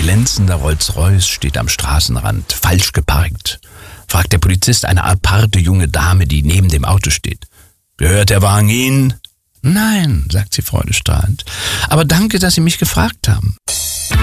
glänzender Rolls-Royce steht am Straßenrand, falsch geparkt. Fragt der Polizist eine aparte junge Dame, die neben dem Auto steht. Gehört der Wagen Ihnen? Nein, sagt sie freudestrahlend. Aber danke, dass Sie mich gefragt haben.